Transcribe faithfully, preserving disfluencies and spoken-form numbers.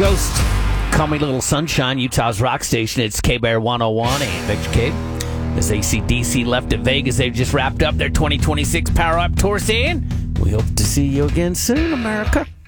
Ghost, Call Me Little Sunshine, Utah's rock station. It's K-Bear one oh one and Victor K. As A C D C left at Vegas, they've just wrapped up their twenty twenty-six Power Up Tour, saying, we hope to see you again soon, America.